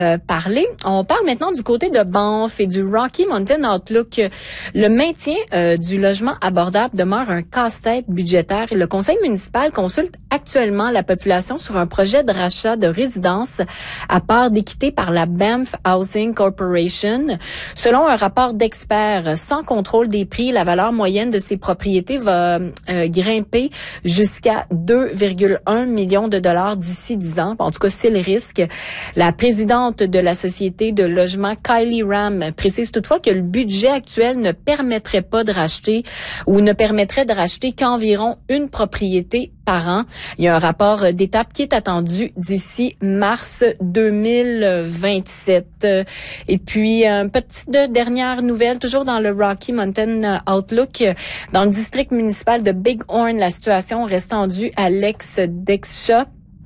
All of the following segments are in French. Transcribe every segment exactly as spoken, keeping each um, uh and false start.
Euh, parler. On parle maintenant du côté de Banff et du Rocky Mountain Outlook. Le maintien euh, du logement abordable demeure un casse-tête budgétaire et le conseil municipal consulte actuellement la population sur un projet de rachat de résidence à part d'équité par la Banff Housing Corporation. Selon un rapport d'experts, sans contrôle des prix, la valeur moyenne de ces propriétés va euh, grimper jusqu'à deux virgule un millions de dollars d'ici dix ans. En tout cas, c'est le risque. La présidente de la société de logement Kylie Ram précise toutefois que le budget actuel ne permettrait pas de racheter ou ne permettrait de racheter qu'environ une propriété par an. Il y a un rapport d'étape qui est attendu d'ici mars deux mille vingt-sept. Et puis, une petite dernière nouvelle, toujours dans le Rocky Mountain Outlook. Dans le district municipal de Bighorn, la situation reste tendue à l'ex-Dexia.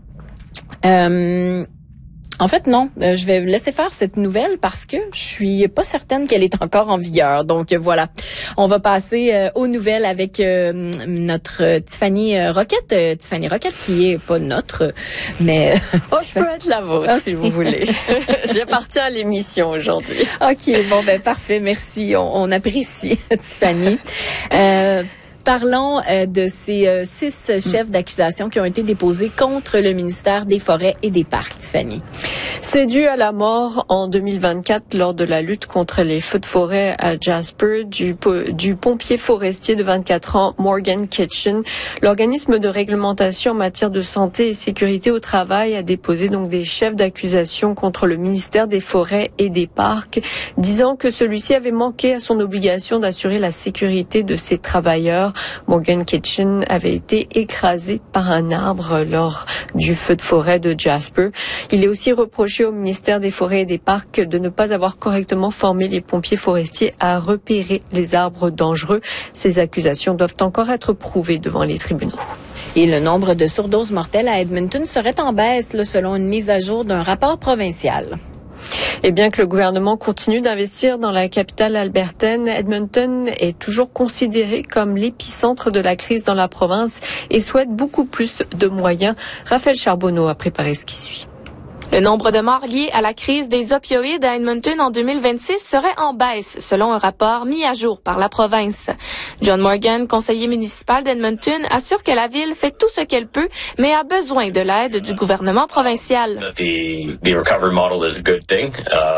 Euh, En fait, non. Euh, je vais laisser faire cette nouvelle parce que je suis pas certaine qu'elle est encore en vigueur. Donc, euh, voilà. On va passer euh, aux nouvelles avec euh, notre euh, Tiffany euh, Roquette. Euh, Tiffany Roquette qui est pas notre, mais... oh, je peux être la vôtre, okay, si vous voulez. J'appartiens à l'émission aujourd'hui. OK, bon, ben parfait. Merci. On, on apprécie, Tiffany. Euh, Parlons euh, de ces euh, six chefs d'accusation qui ont été déposés contre le ministère des Forêts et des Parcs, Tiffany. C'est dû à la mort en deux mille vingt-quatre lors de la lutte contre les feux de forêt à Jasper du, du pompier forestier de vingt-quatre ans, Morgan Kitchen. L'organisme de réglementation en matière de santé et sécurité au travail a déposé donc des chefs d'accusation contre le ministère des Forêts et des Parcs, disant que celui-ci avait manqué à son obligation d'assurer la sécurité de ses travailleurs. Morgan Kitchen avait été écrasé par un arbre lors du feu de forêt de Jasper. Il est aussi reproché au ministère des Forêts et des Parcs de ne pas avoir correctement formé les pompiers forestiers à repérer les arbres dangereux. Ces accusations doivent encore être prouvées devant les tribunaux. Et le nombre de surdoses mortelles à Edmonton serait en baisse, là, selon une mise à jour d'un rapport provincial. Et bien que le gouvernement continue d'investir dans la capitale albertaine, Edmonton est toujours considéré comme l'épicentre de la crise dans la province et souhaite beaucoup plus de moyens. Raphaël Charbonneau a préparé ce qui suit. Le nombre de morts liés à la crise des opioïdes à Edmonton en deux mille vingt-six serait en baisse, selon un rapport mis à jour par la province. John Morgan, conseiller municipal d'Edmonton, assure que la ville fait tout ce qu'elle peut, mais a besoin de l'aide du gouvernement provincial. The, the recovery model is a good thing,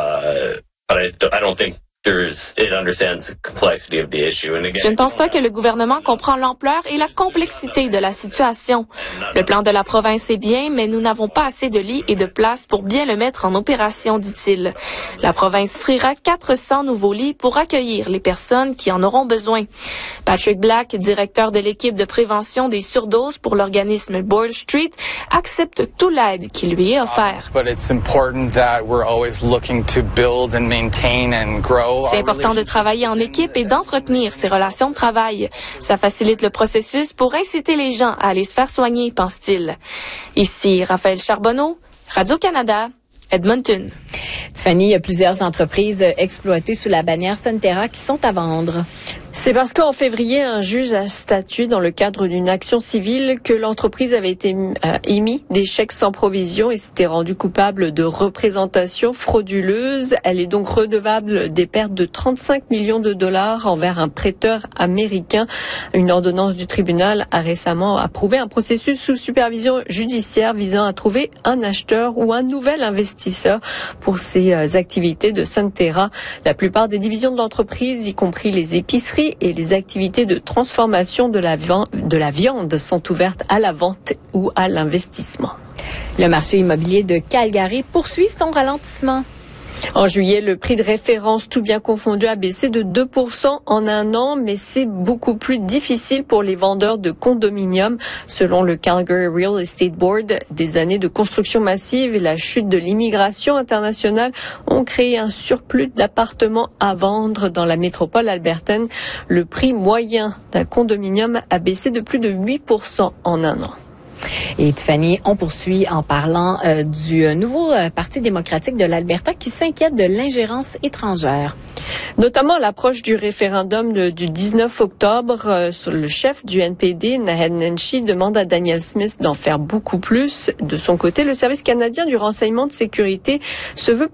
uh, but I, I don't think It understands the complexity of the issue. And again, Je ne pense pas que le gouvernement comprend l'ampleur et la complexité de la situation. Le plan de la province est bien, mais nous n'avons pas assez de lits et de places pour bien le mettre en opération, dit-il. La province offrira quatre cents nouveaux lits pour accueillir les personnes qui en auront besoin. Patrick Black, directeur de l'équipe de prévention des surdoses pour l'organisme Boyle Street, accepte toute l'aide qui lui est offerte. C'est important de travailler en équipe et d'entretenir ces relations de travail. Ça facilite le processus pour inciter les gens à aller se faire soigner, pense-t-il. Ici Raphaël Charbonneau, Radio-Canada, Edmonton. Tiffany, il y a plusieurs entreprises exploitées sous la bannière Sunterra qui sont à vendre. C'est parce qu'en février, un juge a statué dans le cadre d'une action civile que l'entreprise avait été euh, émis des chèques sans provision et s'était rendue coupable de représentation frauduleuse. Elle est donc redevable des pertes de trente-cinq millions de dollars envers un prêteur américain. Une ordonnance du tribunal a récemment approuvé un processus sous supervision judiciaire visant à trouver un acheteur ou un nouvel investisseur pour ces euh, activités de Sunterra. La plupart des divisions de l'entreprise, y compris les épiceries et les activités de transformation de la, de la viande sont ouvertes à la vente ou à l'investissement. Le marché immobilier de Calgary poursuit son ralentissement. En juillet, le prix de référence, tout bien confondu, a baissé de deux pour cent en un an, mais c'est beaucoup plus difficile pour les vendeurs de condominiums. Selon le Calgary Real Estate Board, des années de construction massive et la chute de l'immigration internationale ont créé un surplus d'appartements à vendre dans la métropole albertaine. Le prix moyen d'un condominium a baissé de plus de huit pour cent en un an. Et Tiffany, on poursuit en parlant euh, du nouveau euh, Parti démocratique de l'Alberta qui s'inquiète de l'ingérence étrangère. Notamment à l'approche du référendum de, du dix-neuf octobre, euh, sur le chef du N P D, Naheed Nenshi, demande à Danielle Smith d'en faire beaucoup plus. De son côté, le Service canadien du renseignement de sécurité se veut